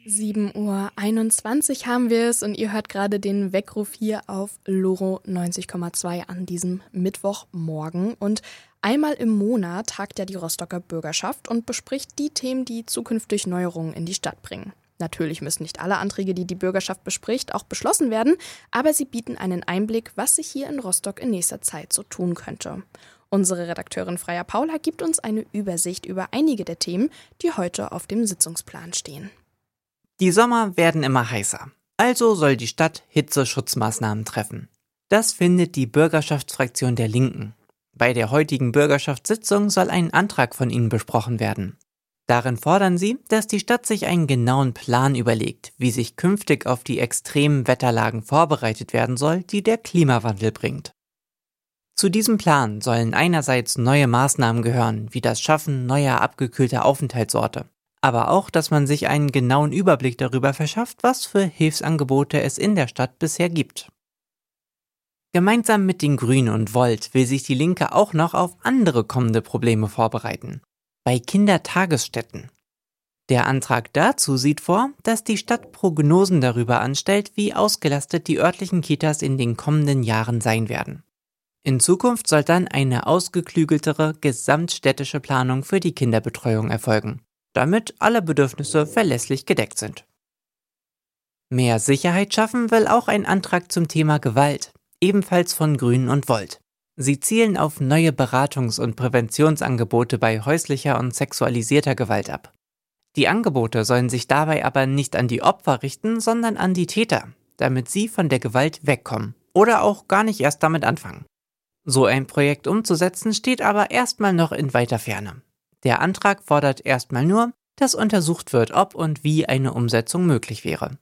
7:21 Uhr haben wir es und ihr hört gerade den Weckruf hier auf Loro 90,2 an diesem Mittwochmorgen. Und einmal im Monat tagt ja die Rostocker Bürgerschaft und bespricht die Themen, die zukünftig Neuerungen in die Stadt bringen. Natürlich müssen nicht alle Anträge, die die Bürgerschaft bespricht, auch beschlossen werden, aber sie bieten einen Einblick, was sich hier in Rostock in nächster Zeit so tun könnte. Unsere Redakteurin Freya Paula gibt uns eine Übersicht über einige der Themen, die heute auf dem Sitzungsplan stehen. Die Sommer werden immer heißer, also soll die Stadt Hitzeschutzmaßnahmen treffen. Das findet die Bürgerschaftsfraktion der Linken. Bei der heutigen Bürgerschaftssitzung soll ein Antrag von ihnen besprochen werden. Darin fordern sie, dass die Stadt sich einen genauen Plan überlegt, wie sich künftig auf die extremen Wetterlagen vorbereitet werden soll, die der Klimawandel bringt. Zu diesem Plan sollen einerseits neue Maßnahmen gehören, wie das Schaffen neuer abgekühlter Aufenthaltsorte, aber auch, dass man sich einen genauen Überblick darüber verschafft, was für Hilfsangebote es in der Stadt bisher gibt. Gemeinsam mit den Grünen und Volt will sich die Linke auch noch auf andere kommende Probleme vorbereiten. Bei Kindertagesstätten. Der Antrag dazu sieht vor, dass die Stadt Prognosen darüber anstellt, wie ausgelastet die örtlichen Kitas in den kommenden Jahren sein werden. In Zukunft soll dann eine ausgeklügeltere gesamtstädtische Planung für die Kinderbetreuung erfolgen, damit alle Bedürfnisse verlässlich gedeckt sind. Mehr Sicherheit schaffen will auch ein Antrag zum Thema Gewalt, ebenfalls von Grünen und Volt. Sie zielen auf neue Beratungs- und Präventionsangebote bei häuslicher und sexualisierter Gewalt ab. Die Angebote sollen sich dabei aber nicht an die Opfer richten, sondern an die Täter, damit sie von der Gewalt wegkommen oder auch gar nicht erst damit anfangen. So ein Projekt umzusetzen steht aber erstmal noch in weiter Ferne. Der Antrag fordert erstmal nur, dass untersucht wird, ob und wie eine Umsetzung möglich wäre.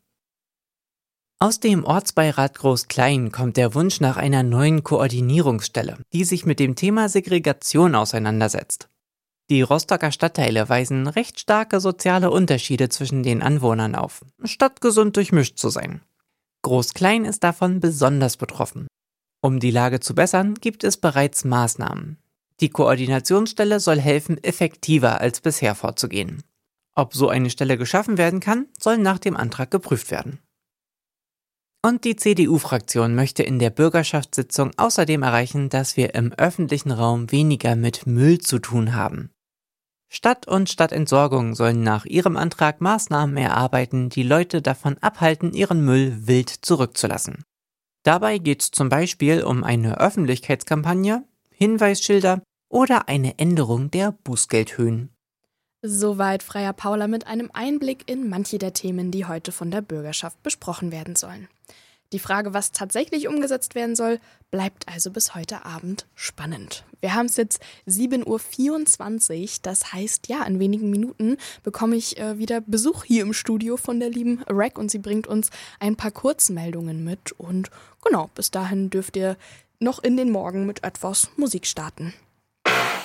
Aus dem Ortsbeirat Groß-Klein kommt der Wunsch nach einer neuen Koordinierungsstelle, die sich mit dem Thema Segregation auseinandersetzt. Die Rostocker Stadtteile weisen recht starke soziale Unterschiede zwischen den Anwohnern auf, statt gesund durchmischt zu sein. Groß-Klein ist davon besonders betroffen. Um die Lage zu bessern, gibt es bereits Maßnahmen. Die Koordinationsstelle soll helfen, effektiver als bisher vorzugehen. Ob so eine Stelle geschaffen werden kann, soll nach dem Antrag geprüft werden. Und die CDU-Fraktion möchte in der Bürgerschaftssitzung außerdem erreichen, dass wir im öffentlichen Raum weniger mit Müll zu tun haben. Stadt und Stadtentsorgung sollen nach ihrem Antrag Maßnahmen erarbeiten, die Leute davon abhalten, ihren Müll wild zurückzulassen. Dabei geht es zum Beispiel um eine Öffentlichkeitskampagne, Hinweisschilder oder eine Änderung der Bußgeldhöhen. Soweit Freya Paula mit einem Einblick in manche der Themen, die heute von der Bürgerschaft besprochen werden sollen. Die Frage, was tatsächlich umgesetzt werden soll, bleibt also bis heute Abend spannend. Wir haben es jetzt 7:24 Uhr, das heißt, ja, in wenigen Minuten bekomme ich wieder Besuch hier im Studio von der lieben Rack und sie bringt uns ein paar Kurzmeldungen mit und genau, bis dahin dürft ihr noch in den Morgen mit etwas Musik starten.